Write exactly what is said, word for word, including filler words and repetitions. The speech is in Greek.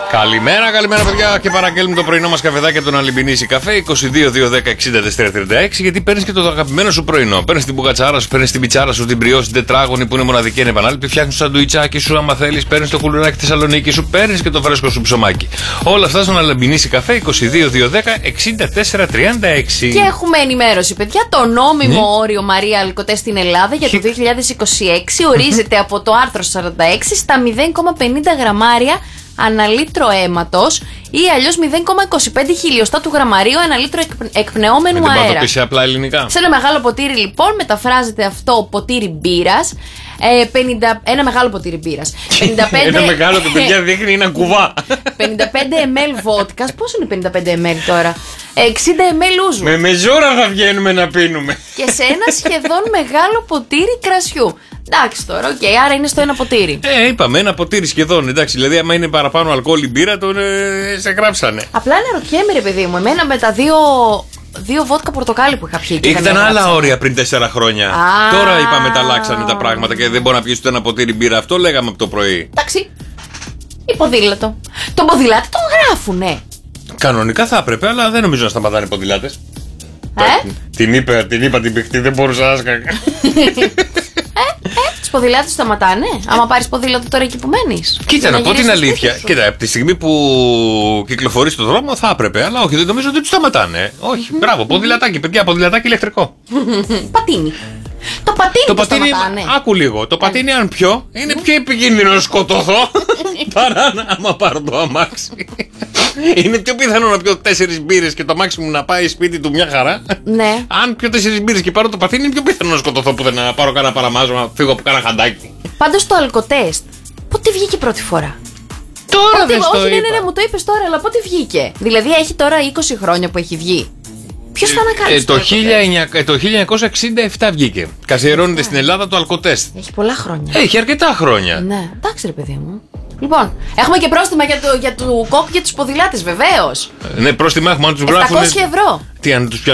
Καλημέρα, καλημέρα παιδιά και παραγγέλνουμε το πρωινό μας καφεδάκι από τον Αλυμπινίση Καφέ είκοσι δύο δύο δέκα εξήντα τέσσερα τριάντα έξι, γιατί παίρνεις και το αγαπημένο σου πρωινό. Παίρνεις την μπουγατσάρα σου, παίρνεις την πιτσάρα σου, την μπριό, την τετράγωνη που είναι μοναδική και επανάληπτη, φτιάχνεις το σαντουιτσάκι σου άμα θέλεις, παίρνεις το κουλουράκι Θεσσαλονίκη σου, παίρνεις και το φρέσκο σου ψωμάκι. Όλα αυτά στον Αλυμπινίση Καφέ είκοσι δύο δύο δέκα εξήντα τέσσερα τριάντα έξι. Και έχουμε ενημέρωση, παιδιά. Το νόμιμο ναι. όριο Μαρία Αλκοτέ στην Ελλάδα για το δύο χιλιάδες είκοσι έξι ορίζεται από το άρθρο σαράντα έξι στα μηδέν κόμμα πενήντα γραμμάρια ανά λίτρο αίματος ή αλλιώς μηδέν κόμμα είκοσι πέντε χιλιοστά του γραμμαρίου ανά λίτρο εκπνεόμενου αέρα. Δεν το πεις απλά ελληνικά. Σε ένα μεγάλο ποτήρι λοιπόν μεταφράζεται αυτό ποτήρι μπύρας. Ε, πενήντα, ένα μεγάλο ποτήρι μπύρας. πενήντα πέντε ένα μεγάλο το παιδιά δείχνει ένα κουβά. πενήντα πέντε μιλιλίτρ βότκας. Πόσο είναι πενήντα πέντε μιλιλίτρ τώρα? εξήντα μιλιλίτρ ούζου. Με μεζούρα θα βγαίνουμε να πίνουμε. Και σε ένα σχεδόν μεγάλο ποτήρι κρασιού. Εντάξει τώρα, οκ, okay, άρα είναι στο ένα ποτήρι. Ε, είπαμε ένα ποτήρι σχεδόν. Εντάξει, δηλαδή, άμα είναι παραπάνω αλκοόλ η μπύρα, τον ε, σε γράψανε. Απλά αναρωτιέμαι, ρε παιδί μου, εμένα με τα δύο, δύο βότκα πορτοκάλι που είχα πιει. Ήταν άλλα όρια πριν τέσσερα χρόνια. Α, τώρα είπαμε τα αλλάξανε τα πράγματα και δεν μπορεί να πιει ούτε ένα ποτήρι μπύρα. Αυτό λέγαμε από το πρωί. Εντάξει. Η ποδήλατο. Το ποδηλάτι τον γράφουνε. Κανονικά θα έπρεπε, αλλά δεν νομίζω να σταματάνε οι ποδηλάτες. Ε? Την είπε, την είπα την παιχτή, δεν μπορούσα να σκάκα. Τους ποδηλάτες σταματάνε, άμα πάρεις ποδήλατο τώρα εκεί που μένεις? Κοίτα, να πω την αλήθεια. Κοίτα, από τη στιγμή που κυκλοφορείς στον δρόμο θα έπρεπε, αλλά όχι, δεν νομίζω ότι τους σταματάνε. Όχι, μπράβο, ποδηλατάκι, παιδιά, ποδηλατάκι ηλεκτρικό. Πατίνι. Το πατίνι το πατίνι, σταματάνε. Άκου λίγο. Το πατίνι, αν πιω, είναι πιο επικίνδυνο να σκοτωθώ παρά να άμα πάρω το αμάξι. Είναι πιο πιθανό να πιω τέσσερις μπύρες και το αμάξι μου να πάει σπίτι του μια χαρά. Ναι. Αν πιω τέσσερις μπύρες και πάρω το πατίνι, είναι πιο πιθανό να σκοτωθώ που δεν να πάρω κανένα παραμάζωμα, να φύγω από κάνα χαντάκι. Πάντως το αλκοτέστ, πότε βγήκε πρώτη φορά? Τώρα δεν το όχι, είπα. ναι, ναι, ναι, μου το είπες τώρα, αλλά πότε βγήκε? Δηλαδή έχει τώρα είκοσι χρόνια που έχει βγει. Ποιος θα ανακάλυψε? Ε, το, το χίλια εννιακόσια εξήντα επτά βγήκε. Καθιερώνεται στην Ελλάδα το αλκοτέστ. Έχει πολλά χρόνια. Έχει αρκετά χρόνια. Ναι, εντάξει ρε παιδί μου. Λοιπόν, έχουμε και πρόστιμα για το, για το κόκκι για τους ποδηλάτες, βεβαίως. Ναι, πρόστιμα έχουμε, αν τους γράφουν. επτακόσια ευρώ. Τι, αν τους